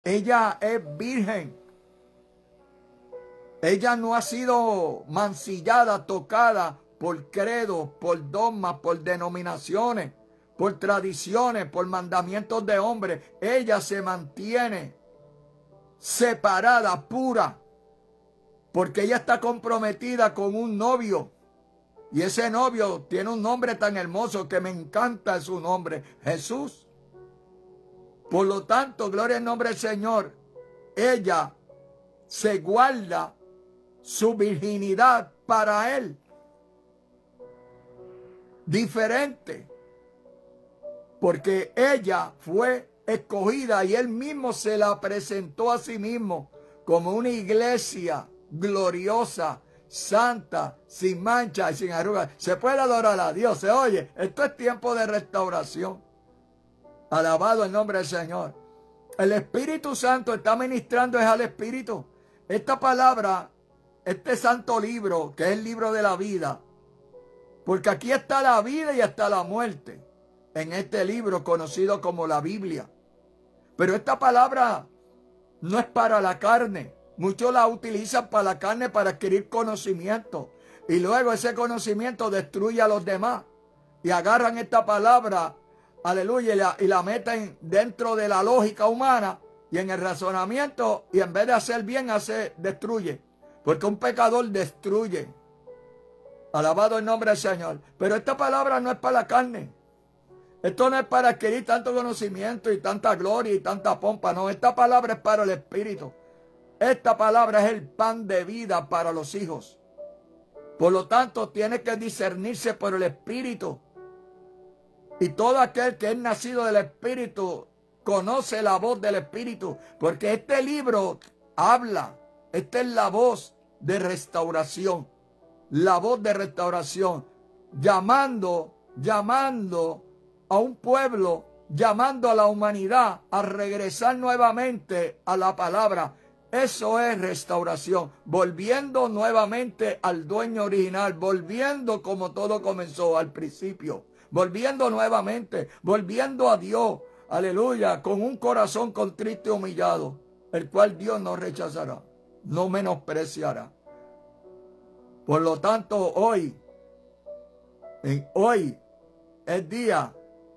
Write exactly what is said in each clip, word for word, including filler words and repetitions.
Ella es virgen. Ella no ha sido mancillada, tocada por credos, por dogmas, por denominaciones, por tradiciones, por mandamientos de hombres. Ella se mantiene separada, pura, porque ella está comprometida con un novio. Y ese novio tiene un nombre tan hermoso que me encanta su nombre, Jesús. Por lo tanto, gloria al nombre del Señor, ella se guarda su virginidad para él. Diferente. Porque ella fue escogida y él mismo se la presentó a sí mismo como una iglesia gloriosa, santa, sin mancha y sin arrugas. Se puede adorar a Dios. Se oye, esto es tiempo de restauración. Alabado el nombre del Señor. El Espíritu Santo está ministrando es al Espíritu. Esta palabra, este santo libro, que es el libro de la vida, porque aquí está la vida y está la muerte, en este libro conocido como la Biblia. Pero esta palabra no es para la carne. Muchos la utilizan para la carne para adquirir conocimiento. Y luego ese conocimiento destruye a los demás. Y agarran esta palabra, aleluya, y la, y la meten dentro de la lógica humana y en el razonamiento. Y en vez de hacer bien, hace, destruye. Porque un pecador destruye. Alabado el nombre del Señor. Pero esta palabra no es para la carne. Esto no es para adquirir tanto conocimiento y tanta gloria y tanta pompa. No, esta palabra es para el Espíritu. Esta palabra es el pan de vida para los hijos. Por lo tanto, tiene que discernirse por el Espíritu. Y todo aquel que es nacido del Espíritu conoce la voz del Espíritu. Porque este libro habla. Esta es la voz de restauración. La voz de restauración. Llamando, llamando a un pueblo, llamando a la humanidad a regresar nuevamente a la palabra. Eso es restauración, volviendo nuevamente al dueño original, volviendo como todo comenzó al principio, volviendo nuevamente, volviendo a Dios, aleluya, con un corazón contrito y humillado, el cual Dios no rechazará, no menospreciará. Por lo tanto, hoy, en hoy es día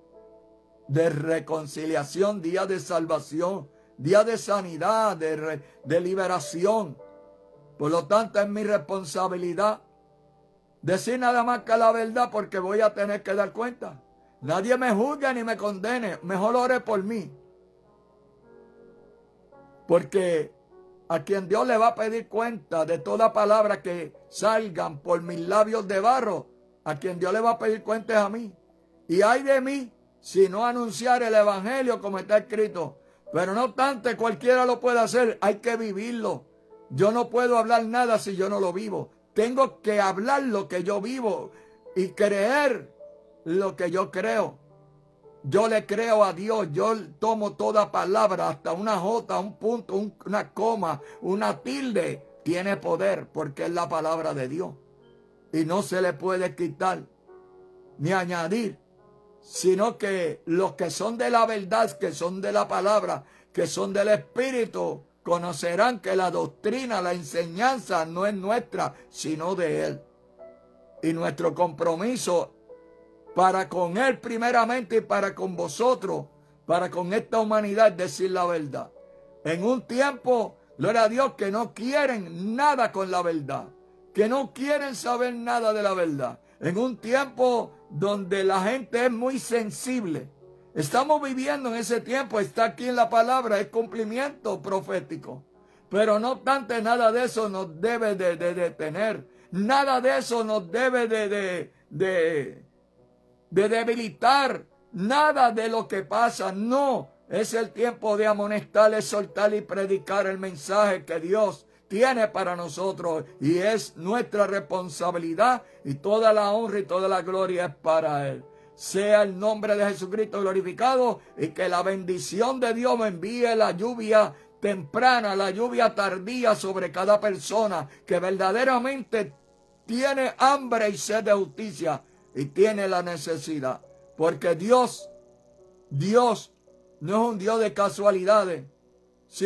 de reconciliación, día de salvación, día de sanidad, de, re, de liberación. Por lo tanto, es mi responsabilidad decir nada más que la verdad, porque voy a tener que dar cuenta. Nadie me juzgue ni me condene, mejor ore por mí. Porque a quien Dios le va a pedir cuenta de toda palabra que salgan por mis labios de barro, a quien Dios le va a pedir cuenta es a mí. Y ay de mí si no anunciar el evangelio como está escrito. Pero no obstante, cualquiera lo puede hacer, hay que vivirlo. Yo no puedo hablar nada si yo no lo vivo. Tengo que hablar lo que yo vivo y creer lo que yo creo. Yo le creo a Dios, yo tomo toda palabra, hasta una jota, un punto, un, una coma, una tilde, tiene poder porque es la palabra de Dios. Y no se le puede quitar ni añadir. Sino que los que son de la verdad, que son de la palabra, que son del Espíritu, conocerán que la doctrina, la enseñanza no es nuestra, sino de Él. Y nuestro compromiso para con Él primeramente y para con vosotros, para con esta humanidad, es decir la verdad. En un tiempo, gloria a Dios, que no quieren nada con la verdad, que no quieren saber nada de la verdad. En un tiempo donde la gente es muy sensible. Estamos viviendo en ese tiempo, está aquí en la palabra, es cumplimiento profético. Pero no obstante, nada de eso nos debe de, de detener. Nada de eso nos debe de, de, de, de debilitar. Nada de lo que pasa, no. Es el tiempo de amonestar, exhortar y predicar el mensaje que Dios tiene para nosotros, y es nuestra responsabilidad, y toda la honra y toda la gloria es para Él. Sea el nombre de Jesucristo glorificado, y que la bendición de Dios me envíe la lluvia temprana, la lluvia tardía sobre cada persona que verdaderamente tiene hambre y sed de justicia y tiene la necesidad. Porque Dios, Dios no es un Dios de casualidades.